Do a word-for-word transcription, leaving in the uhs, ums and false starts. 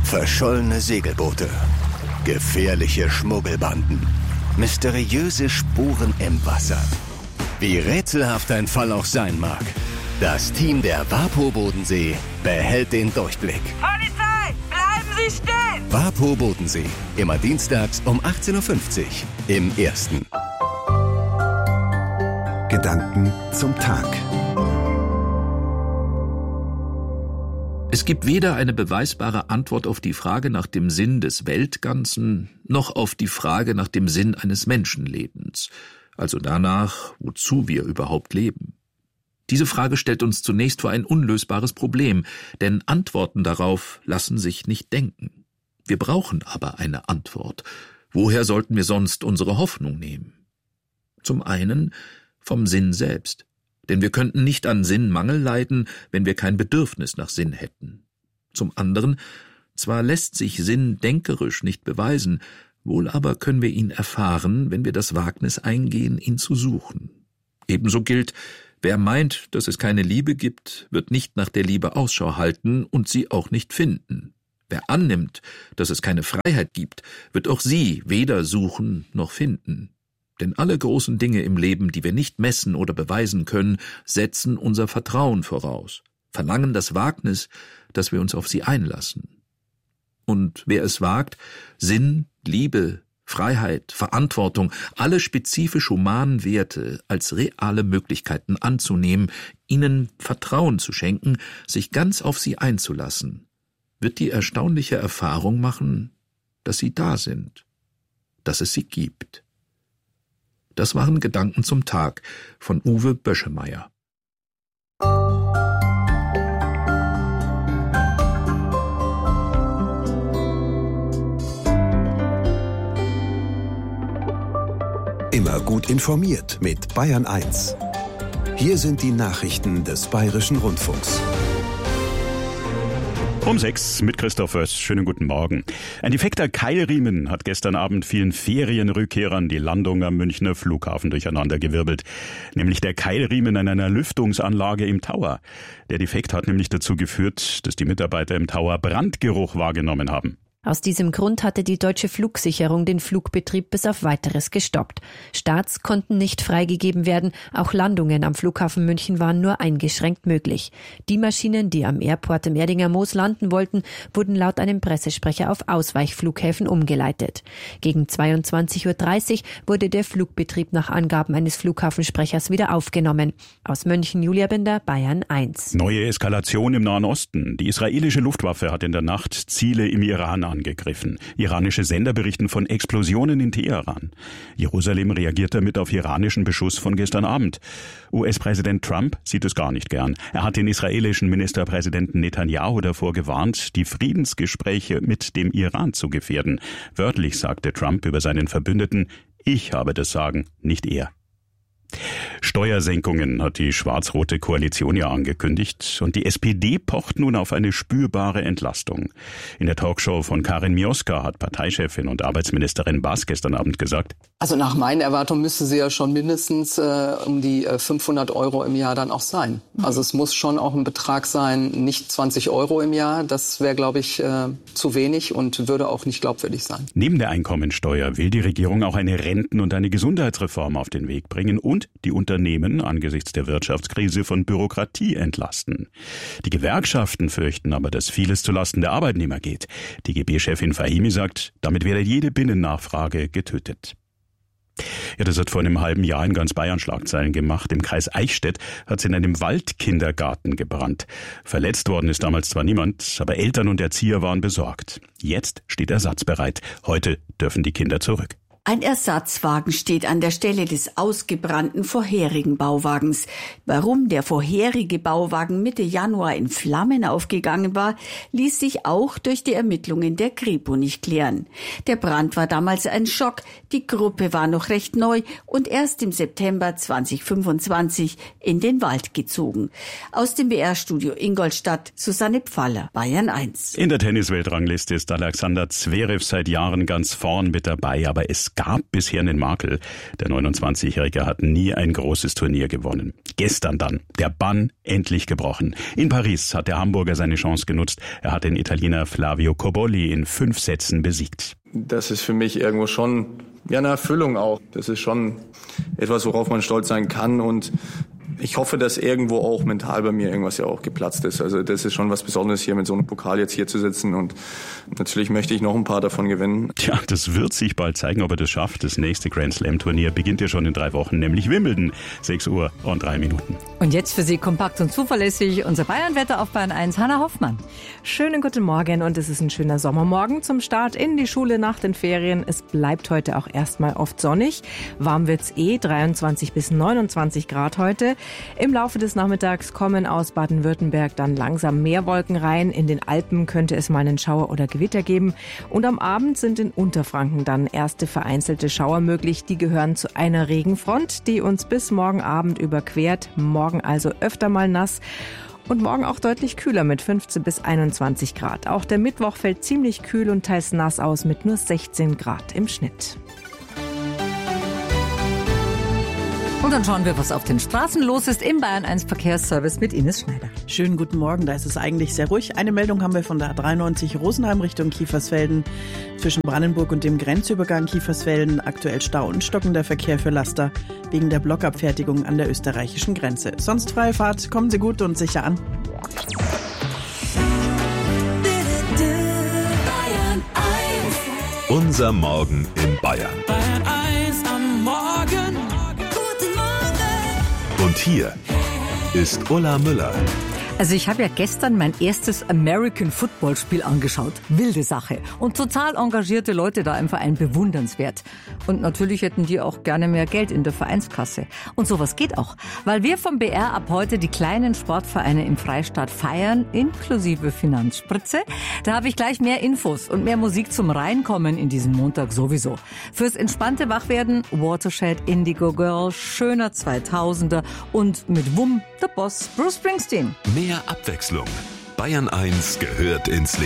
Verschollene Segelboote, gefährliche Schmuggelbanden, mysteriöse Spuren im Wasser. Wie rätselhaft ein Fall auch sein mag, das Team der WaPo Bodensee behält den Durchblick. Polizei, bleiben Sie stehen! WaPo Bodensee, immer dienstags um achtzehn Uhr fünfzig im Ersten. Gedanken zum Tag. Es gibt weder eine beweisbare Antwort auf die Frage nach dem Sinn des Weltganzen, noch auf die Frage nach dem Sinn eines Menschenlebens, also danach, wozu wir überhaupt leben. Diese Frage stellt uns zunächst vor ein unlösbares Problem, denn Antworten darauf lassen sich nicht denken. Wir brauchen aber eine Antwort. Woher sollten wir sonst unsere Hoffnung nehmen? Zum einen vom Sinn selbst. Denn wir könnten nicht an Sinnmangel leiden, wenn wir kein Bedürfnis nach Sinn hätten. Zum anderen, zwar lässt sich Sinn denkerisch nicht beweisen, wohl aber können wir ihn erfahren, wenn wir das Wagnis eingehen, ihn zu suchen. Ebenso gilt, wer meint, dass es keine Liebe gibt, wird nicht nach der Liebe Ausschau halten und sie auch nicht finden. Wer annimmt, dass es keine Freiheit gibt, wird auch sie weder suchen noch finden. Denn alle großen Dinge im Leben, die wir nicht messen oder beweisen können, setzen unser Vertrauen voraus, verlangen das Wagnis, dass wir uns auf sie einlassen. Und wer es wagt, Sinn, Liebe, Freiheit, Verantwortung, alle spezifisch humanen Werte als reale Möglichkeiten anzunehmen, ihnen Vertrauen zu schenken, sich ganz auf sie einzulassen, wird die erstaunliche Erfahrung machen, dass sie da sind, dass es sie gibt. Das waren Gedanken zum Tag von Uwe Böschemeyer. Immer gut informiert mit Bayern eins. Hier sind die Nachrichten des Bayerischen Rundfunks. Um sechs mit Christoph Oess. Schönen guten Morgen. Ein defekter Keilriemen hat gestern Abend vielen Ferienrückkehrern die Landung am Münchner Flughafen durcheinandergewirbelt. Nämlich der Keilriemen an einer Lüftungsanlage im Tower. Der Defekt hat nämlich dazu geführt, dass die Mitarbeiter im Tower Brandgeruch wahrgenommen haben. Aus diesem Grund hatte die Deutsche Flugsicherung den Flugbetrieb bis auf Weiteres gestoppt. Starts konnten nicht freigegeben werden, auch Landungen am Flughafen München waren nur eingeschränkt möglich. Die Maschinen, die am Airport im Erdinger Moos landen wollten, wurden laut einem Pressesprecher auf Ausweichflughäfen umgeleitet. Gegen zweiundzwanzig Uhr dreißig wurde der Flugbetrieb nach Angaben eines Flughafensprechers wieder aufgenommen. Aus München, Julia Binder, Bayern eins. Neue Eskalation im Nahen Osten. Die israelische Luftwaffe hat in der Nacht Ziele im Iran angegriffen. Iranische Sender berichten von Explosionen in Teheran. Jerusalem reagiert damit auf iranischen Beschuss von gestern Abend. U S-Präsident Trump sieht es gar nicht gern. Er hat den israelischen Ministerpräsidenten Netanyahu davor gewarnt, die Friedensgespräche mit dem Iran zu gefährden. Wörtlich sagte Trump über seinen Verbündeten: Ich habe das Sagen, nicht er. Steuersenkungen hat die schwarz-rote Koalition ja angekündigt und die S P D pocht nun auf eine spürbare Entlastung. In der Talkshow von Karin Mioska hat Parteichefin und Arbeitsministerin Bass gestern Abend gesagt: Also nach meinen Erwartungen müsste sie ja schon mindestens äh, um die äh, fünfhundert Euro im Jahr dann auch sein. Also es muss schon auch ein Betrag sein, nicht zwanzig Euro im Jahr. Das wäre, glaube ich, äh, zu wenig und würde auch nicht glaubwürdig sein. Neben der Einkommensteuer will die Regierung auch eine Renten- und eine Gesundheitsreform auf den Weg bringen und die Unternehmen angesichts der Wirtschaftskrise von Bürokratie entlasten. Die Gewerkschaften fürchten aber, dass vieles zulasten der Arbeitnehmer geht. Die G B-Chefin Fahimi sagt, damit werde jede Binnennachfrage getötet. Ja, das hat vor einem halben Jahr in ganz Bayern Schlagzeilen gemacht. Im Kreis Eichstätt hat es in einem Waldkindergarten gebrannt. Verletzt worden ist damals zwar niemand, aber Eltern und Erzieher waren besorgt. Jetzt steht Ersatz bereit. Heute dürfen die Kinder zurück. Ein Ersatzwagen steht an der Stelle des ausgebrannten vorherigen Bauwagens. Warum der vorherige Bauwagen Mitte Januar in Flammen aufgegangen war, ließ sich auch durch die Ermittlungen der Kripo nicht klären. Der Brand war damals ein Schock, die Gruppe war noch recht neu und erst im September zweitausendfünfundzwanzig in den Wald gezogen. Aus dem B R-Studio Ingolstadt, Susanne Pfaller, Bayern eins. In der Tennisweltrangliste ist Alexander Zverev seit Jahren ganz vorn mit dabei, aber es gab bisher einen Makel. Der neunundzwanzigjährige hat nie ein großes Turnier gewonnen. Gestern dann der Bann endlich gebrochen. In Paris hat der Hamburger seine Chance genutzt. Er hat den Italiener Flavio Cobolli in fünf Sätzen besiegt. Das ist für mich irgendwo schon ja, eine Erfüllung auch. Das ist schon etwas, worauf man stolz sein kann, und ich hoffe, dass irgendwo auch mental bei mir irgendwas ja auch geplatzt ist. Also das ist schon was Besonderes, hier mit so einem Pokal jetzt hier zu sitzen, und natürlich möchte ich noch ein paar davon gewinnen. Tja, das wird sich bald zeigen, ob er das schafft. Das nächste Grand Slam Turnier beginnt ja schon in drei Wochen, nämlich Wimbledon. sechs Uhr und drei Minuten. Und jetzt für Sie kompakt und zuverlässig unser Bayern-Wetter auf Bayern eins, Hanna Hoffmann. Schönen guten Morgen, und es ist ein schöner Sommermorgen zum Start in die Schule nach den Ferien. Es bleibt heute auch erstmal oft sonnig. Warm wird's eh, dreiundzwanzig bis neunundzwanzig Grad heute. Im Laufe des Nachmittags kommen aus Baden-Württemberg dann langsam mehr Wolken rein. In den Alpen könnte es mal einen Schauer oder Gewitter geben. Und am Abend sind in Unterfranken dann erste vereinzelte Schauer möglich. Die gehören zu einer Regenfront, die uns bis morgen Abend überquert. Morgen also öfter mal nass. Und morgen auch deutlich kühler mit fünfzehn bis einundzwanzig Grad. Auch der Mittwoch fällt ziemlich kühl und teils nass aus mit nur sechzehn Grad im Schnitt. Und dann schauen wir, was auf den Straßen los ist im Bayern eins Verkehrsservice mit Ines Schneider. Schönen guten Morgen, da ist es eigentlich sehr ruhig. Eine Meldung haben wir von der A dreiundneunzig Rosenheim Richtung Kiefersfelden. Zwischen Brandenburg und dem Grenzübergang Kiefersfelden aktuell Stau und stockender Verkehr für Laster wegen der Blockabfertigung an der österreichischen Grenze. Sonst freie Fahrt, kommen Sie gut und sicher an. Unser Morgen in Bayern. Bayern eins am Morgen. Und hier ist Ulla Müller. Also ich habe ja gestern mein erstes American Football Spiel angeschaut. Wilde Sache. Und total engagierte Leute da im Verein, bewundernswert. Und natürlich hätten die auch gerne mehr Geld in der Vereinskasse. Und sowas geht auch. Weil wir vom B R ab heute die kleinen Sportvereine im Freistaat feiern, inklusive Finanzspritze. Da habe ich gleich mehr Infos und mehr Musik zum Reinkommen in diesen Montag sowieso. Fürs entspannte Wachwerden Watershed, Indigo Girl, schöner zweitausender und mit Wumm der Boss Bruce Springsteen. Mehr Abwechslung. Bayern eins gehört ins Leben.